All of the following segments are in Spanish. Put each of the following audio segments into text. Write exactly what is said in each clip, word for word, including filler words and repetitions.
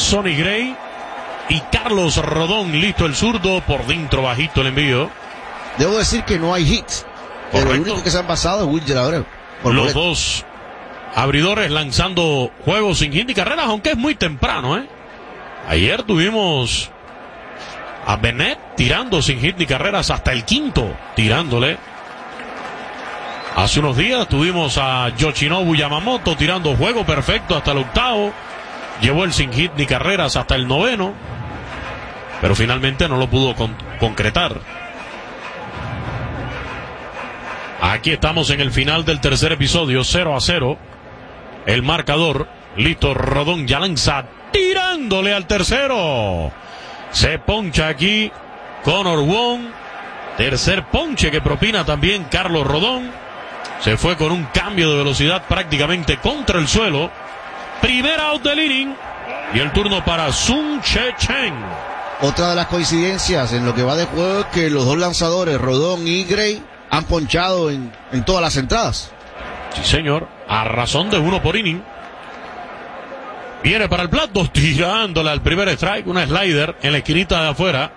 Sonny Gray y Carlos Rodón. Listo el zurdo, por dentro bajito el envío. Debo decir que no hay hits. Pero el único que se han pasado es Wilger Abreu. Los boleto. Dos abridores lanzando juegos sin hit ni carreras, aunque es muy temprano, ¿eh? Ayer tuvimos a Bennett tirando sin hit ni carreras hasta el quinto, tirándole. Hace unos días tuvimos a Yoshinobu Yamamoto tirando juego perfecto hasta el octavo. Llevó el sin hit ni carreras hasta el noveno, pero finalmente no lo pudo con- concretar. Aquí estamos en el final del tercer episodio, cero a cero. El marcador, listo, Rodón ya lanza, tirándole al tercero. Se poncha aquí Connor Wong. Tercer ponche que propina también Carlos Rodón. Se fue con un cambio de velocidad prácticamente contra el suelo. Primer out del inning. Y el turno para Sun Che Cheng. Otra de las coincidencias en lo que va de juego es que los dos lanzadores, Rodón y Gray, han ponchado en, en todas las entradas. Sí, señor. A razón de uno por inning. Viene para el plato, tirándole al primer strike. Una slider en la esquinita de afuera.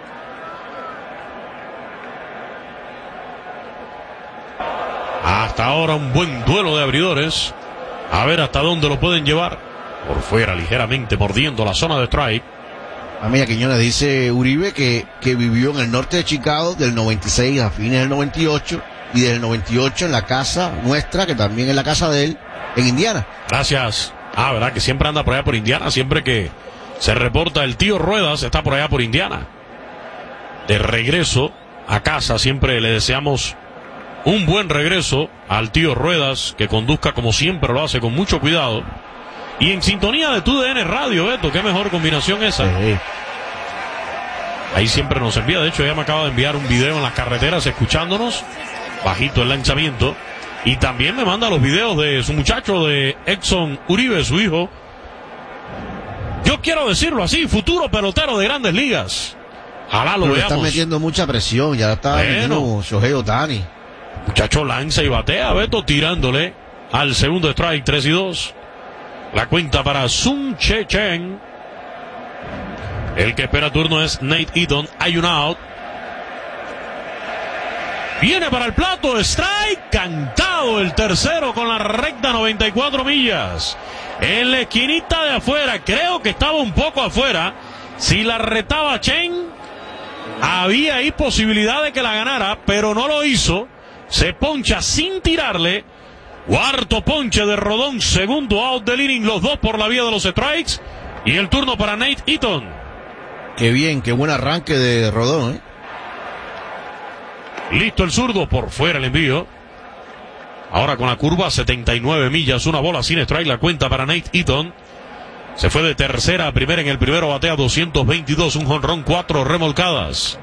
Hasta ahora un buen duelo de abridores. A ver hasta dónde lo pueden llevar. Por fuera, ligeramente mordiendo la zona de strike. Amiga Quiñones, dice Uribe que, que vivió en el norte de Chicago del noventa y seis a fines del noventa y ocho y del noventa y ocho en la casa nuestra, que también es la casa de él, en Indiana. Gracias. Ah, verdad que siempre anda por allá por Indiana. Siempre que se reporta el tío Ruedas está por allá por Indiana. De regreso a casa, siempre le deseamos un buen regreso al tío Ruedas, que conduzca como siempre lo hace, con mucho cuidado. Y en sintonía de tu D N Radio, Beto, qué mejor combinación esa. Sí. Ahí siempre nos envía, de hecho ella me acaba de enviar un video en las carreteras escuchándonos, bajito el lanzamiento, y también me manda los videos de su muchacho, de Exxon Uribe, su hijo. Yo quiero decirlo así, futuro pelotero de Grandes Ligas. Ojalá lo Pero le veamos. están metiendo mucha presión, ya está Bueno. metiendo Shohei Ohtani. Muchacho lanza y batea, Beto, tirándole al segundo strike, tres y dos. La cuenta para Sun Che Cheng. El que espera turno es Nate Eaton. Hay un out. Viene para el plato, strike, cantado el tercero con la recta noventa y cuatro millas. En la esquinita de afuera, creo que estaba un poco afuera. Si la retaba Chen, había ahí posibilidad de que la ganara, pero no lo hizo. Se poncha sin tirarle. Cuarto ponche de Rodón, segundo out del inning, los dos por la vía de los strikes. Y el turno para Nate Eaton. Qué bien, qué buen arranque de Rodón, ¿eh? Listo el zurdo, por fuera el envío. Ahora con la curva, setenta y nueve millas, una bola sin strike, la cuenta para Nate Eaton. Se fue de tercera a primera en el primero, batea doscientos veintidós, un jonrón, cuatro remolcadas.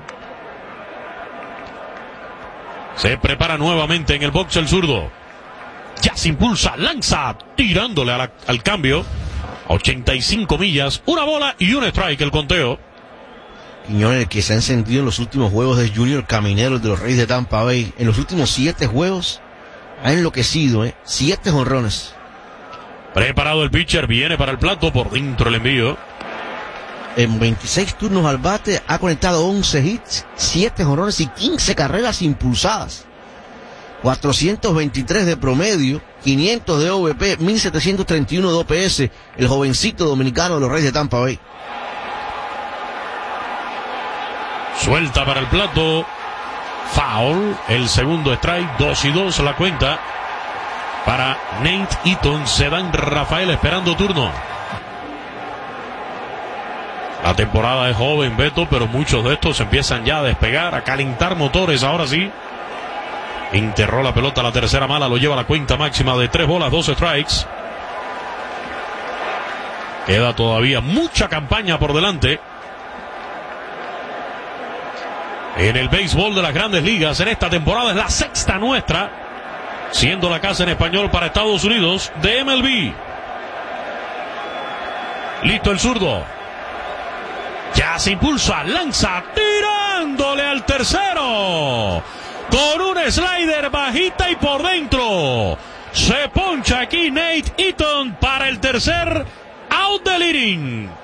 Se prepara nuevamente en el box el zurdo. Ya se impulsa, lanza, tirándole a la, al cambio. ochenta y cinco millas, una bola y un strike el conteo. Quiñones, que se han sentido en los últimos juegos de Junior Camineros de los Reyes de Tampa Bay. En los últimos siete juegos ha enloquecido, ¿eh? Siete jonrones. Preparado el pitcher, viene para el plato, por dentro el envío. En veintiséis turnos al bate ha conectado once hits, siete jonrones y quince carreras impulsadas. cuatrocientos veintitrés de promedio, quinientos de O V P, mil setecientos treinta y uno de O P S, el jovencito dominicano de los Reyes de Tampa Bay. Suelta para el plato. Foul. El segundo strike. Dos y dos la cuenta. Para Nate Eaton. Se dan Rafael esperando turno. La temporada es joven, Beto, pero muchos de estos empiezan ya a despegar, a calentar motores. Ahora sí. Enterró la pelota a la tercera mala. Lo lleva a la cuenta máxima de tres bolas, dos strikes. Queda todavía mucha campaña por delante. En el béisbol de las Grandes Ligas, en esta temporada es la sexta nuestra, siendo la casa en español para Estados Unidos de M L B. Listo el zurdo. Ya se impulsa, lanza, tirándole al tercero. Con un slider bajita y por dentro. Se poncha aquí Nate Eaton para el tercer out del inning.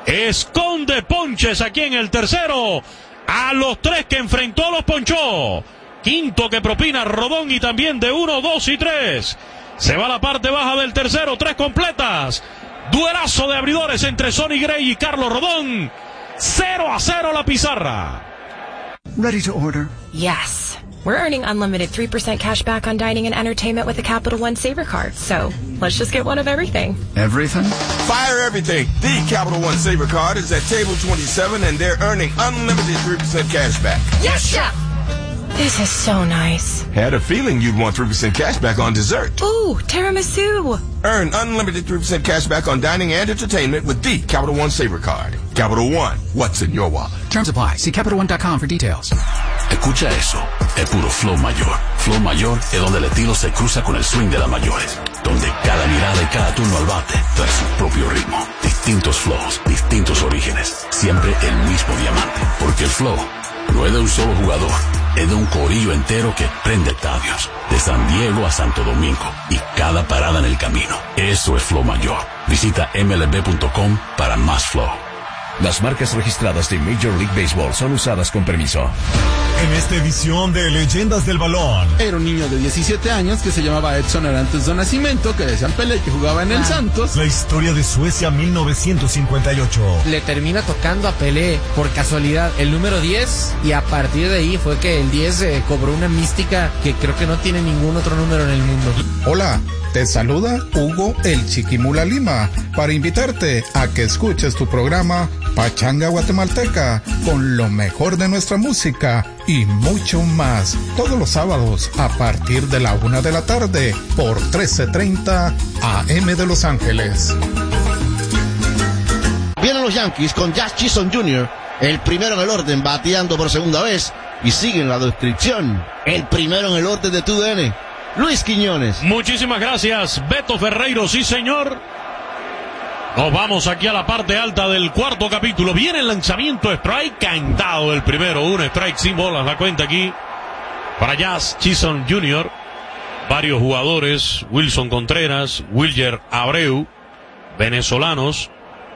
esconde ponches aquí en el tercero. A los tres que enfrentó los ponchó. Quinto que propina Rodón y también de uno, dos y tres. Se va a la parte baja del tercero, tres completas. Duelazo de abridores entre Sonny Gray y Carlos Rodón. Cero a cero la pizarra. Ready to order? Yes. We're earning unlimited three percent cash back on dining and entertainment with the Capital One Saver card. So let's just get one of everything. Everything? Fire everything. The Capital One Saver card is at table twenty-seven and they're earning unlimited three percent cash back. Yes, Chef! This is so nice. Had a feeling you'd want three percent cash back on dessert. Ooh, tiramisu. Earn unlimited three percent cash back on dining and entertainment with the Capital One Saver card. Capital One, what's in your wallet? Terms apply. See Capital One dot com for details. Escucha eso, es puro flow mayor. Flow mayor es donde el estilo se cruza con el swing de las mayores. Donde cada mirada y cada turno al bate trae su propio ritmo. Distintos flows, distintos orígenes. Siempre el mismo diamante. Porque el flow no es de un solo jugador. Es de un corillo entero que prende estadios. De San Diego a Santo Domingo. Y cada parada en el camino. Eso es flow mayor. Visita M L B punto com para más flow. Las marcas registradas de Major League Baseball son usadas con permiso. En esta edición de Leyendas del Balón. Era un niño de diecisiete años que se llamaba Edson Arantes do Nascimento, que decían Pelé, que jugaba en el Santos. La historia de Suecia mil novecientos cincuenta y ocho. Le termina tocando a Pelé, por casualidad, el número diez, y a partir de ahí fue que el diez eh, cobró una mística que creo que no tiene ningún otro número en el mundo. Hola, te saluda Hugo el Chiquimula Lima para invitarte a que escuches tu programa Pachanga Guatemalteca con lo mejor de nuestra música y mucho más todos los sábados a partir de la una de la tarde por trece treinta A M de Los Ángeles. Vienen los Yankees con Jazz Chisholm junior, el primero en el orden, bateando por segunda vez, y siguen la descripción, el primero en el orden de T U D N, Luis Quiñones. Muchísimas gracias, Beto Ferreiro, sí señor. Nos vamos aquí a la parte alta del cuarto capítulo. Viene el lanzamiento, strike cantado el primero, un strike sin bolas, la cuenta aquí para Jazz Chisholm junior Varios jugadores, Wilson Contreras, Wilyer Abreu, venezolanos,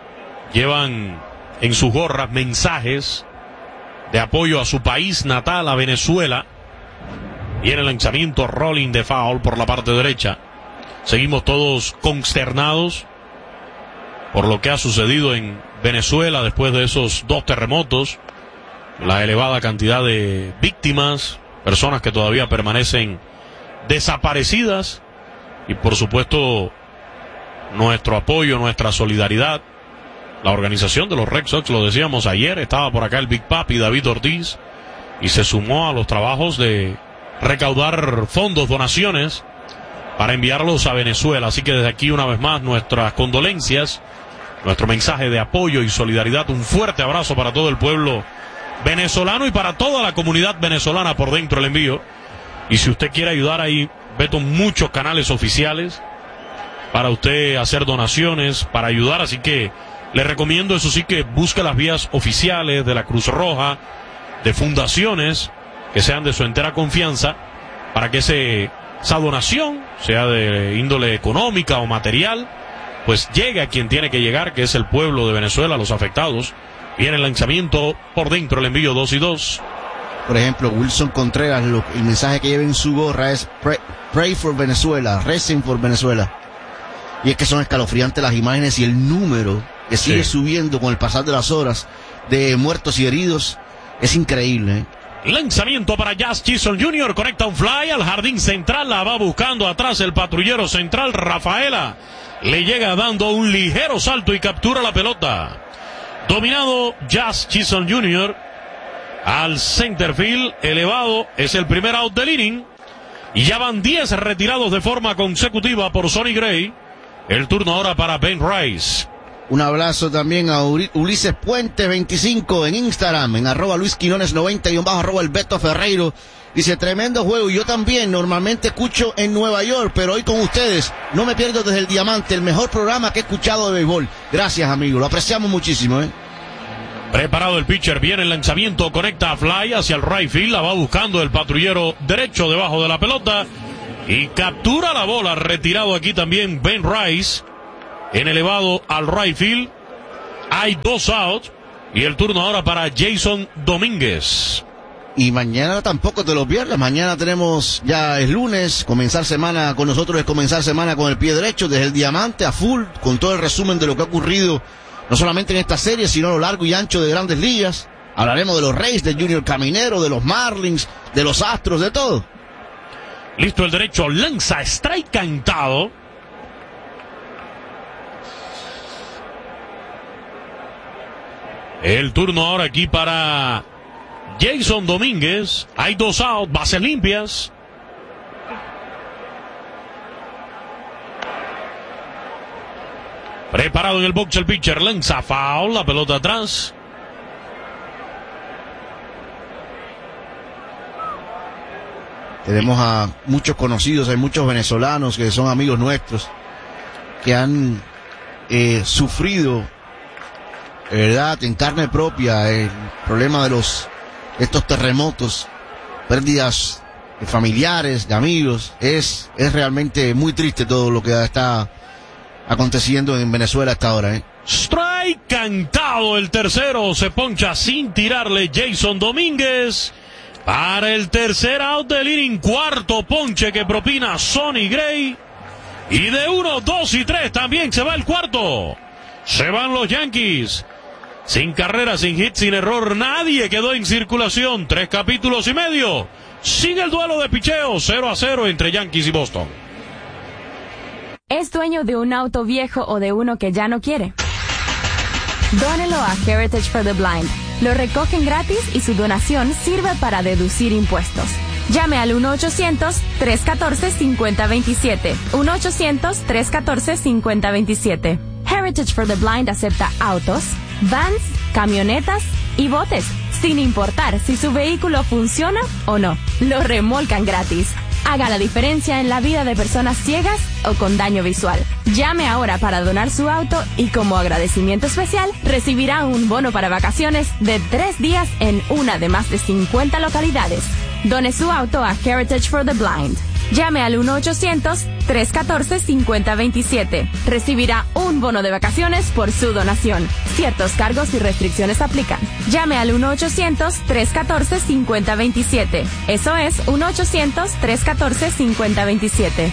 llevan en sus gorras mensajes de apoyo a su país natal, a Venezuela. Viene el lanzamiento, rolling de foul por la parte derecha. Seguimos todos consternados por lo que ha sucedido en Venezuela después de esos dos terremotos, la elevada cantidad de víctimas, personas que todavía permanecen desaparecidas, y por supuesto nuestro apoyo, nuestra solidaridad. La organización de los Red Sox, lo decíamos ayer, estaba por acá el Big Papi David Ortiz y se sumó a los trabajos de recaudar fondos, donaciones para enviarlos a Venezuela. Así que desde aquí una vez más nuestras condolencias, nuestro mensaje de apoyo y solidaridad, un fuerte abrazo para todo el pueblo venezolano y para toda la comunidad venezolana por dentro del envío. Y si usted quiere ayudar, ahí Beto, muchos canales oficiales para usted hacer donaciones, para ayudar, así que le recomiendo, eso sí, que busque las vías oficiales de la Cruz Roja, de fundaciones que sean de su entera confianza, para que ese, esa donación, sea de índole económica o material, pues llegue a quien tiene que llegar, que es el pueblo de Venezuela, los afectados. Viene el lanzamiento por dentro, el envío dos y dos. Por ejemplo, Wilson Contreras, lo, el mensaje que lleva en su gorra es pray, pray for Venezuela, recen por Venezuela. Y es que son escalofriantes las imágenes y el número que sigue sí. subiendo con el pasar de las horas de muertos y heridos. Es increíble, ¿eh? Lanzamiento para Jazz Chisholm junior, conecta un fly al jardín central, la va buscando atrás el patrullero central, Rafaela. Le llega dando un ligero salto y captura la pelota. Dominado Jazz Chisholm junior al center field, elevado, es el primer out del inning. Y ya van diez retirados de forma consecutiva por Sonny Gray. El turno ahora para Ben Rice. Un abrazo también a Ulises Puente veinticinco en Instagram, en arroba Luis Quinones noventa y un bajo arroba el Beto Ferreiro. Dice, tremendo juego, y yo también normalmente escucho en Nueva York, pero hoy con ustedes no me pierdo desde el Diamante, el mejor programa que he escuchado de béisbol. Gracias, amigo, lo apreciamos muchísimo, ¿eh? Preparado el pitcher, viene el lanzamiento, conecta a fly hacia el right field, la va buscando el patrullero derecho debajo de la pelota y captura la bola. Retirado aquí también Ben Rice, en elevado al right field. Hay dos outs. Y el turno ahora para Jason Domínguez. Y mañana tampoco te lo pierdas. Mañana tenemos, ya es lunes, comenzar semana con nosotros es comenzar semana con el pie derecho, desde el diamante a full, con todo el resumen de lo que ha ocurrido, no solamente en esta serie, sino a lo largo y ancho de Grandes Ligas. Hablaremos de los Rays, de Junior Caminero, de los Marlins, de los Astros, de todo. Listo el derecho, lanza, strike cantado. El turno ahora aquí para Jason Domínguez. Hay dos outs, bases limpias. Preparado en el box el pitcher, lanza foul, la pelota atrás. Tenemos a muchos conocidos, hay muchos venezolanos que son amigos nuestros, que han eh, sufrido, ¿verdad?, en carne propia el problema de los estos terremotos, pérdidas de familiares, de amigos. Es, es realmente muy triste todo lo que está aconteciendo en Venezuela hasta ahora, ¿eh? Strike cantado el tercero, se poncha sin tirarle Jason Domínguez. Para el tercer out del inning, cuarto ponche que propina Sonny Gray. Y de uno, dos y tres también se va el cuarto. Se van los Yankees. Sin carrera, sin hit, sin error, nadie quedó en circulación. Tres capítulos y medio. Sigue el duelo de picheo, cero a cero entre Yankees y Boston. ¿Es dueño de un auto viejo o de uno que ya no quiere? Dónelo a Heritage for the Blind. Lo recogen gratis y su donación sirve para deducir impuestos. Llame al uno ochocientos, tres uno cuatro, cinco cero dos siete. uno ochocientos, tres uno cuatro, cinco cero dos siete. Heritage for the Blind acepta autos, vans, camionetas y botes, sin importar si su vehículo funciona o no. Lo remolcan gratis. Haga la diferencia en la vida de personas ciegas o con daño visual. Llame ahora para donar su auto y como agradecimiento especial recibirá un bono para vacaciones de tres días en una de más de cincuenta localidades. Done su auto a Heritage for the Blind. Llame al uno ochocientos, tres uno cuatro, cinco cero dos siete. Recibirá un bono de vacaciones por su donación. Ciertos cargos y restricciones aplican. Llame al uno ochocientos, tres uno cuatro, cinco cero dos siete. Eso es uno ochocientos, tres uno cuatro, cinco cero dos siete.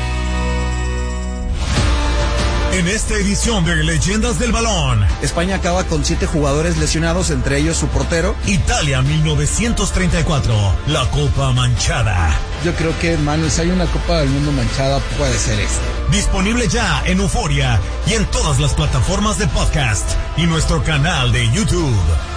En esta edición de Leyendas del Balón, España acaba con siete jugadores lesionados, entre ellos su portero. Italia mil novecientos treinta y cuatro, la Copa Manchada. Yo creo que, Manu, si hay una Copa del Mundo manchada, puede ser esta. Disponible ya en Euforia y en todas las plataformas de podcast y nuestro canal de YouTube.